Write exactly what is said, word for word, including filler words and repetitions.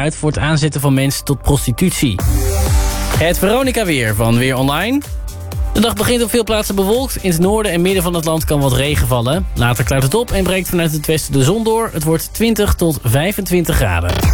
uit voor het aanzetten van mensen tot prostitutie. Het Veronica-weer van Weer Online. De dag begint op veel plaatsen bewolkt. In het noorden en midden van het land kan wat regen vallen. Later klaart het op en breekt vanuit het westen de zon door. Het wordt twintig tot vijfentwintig graden.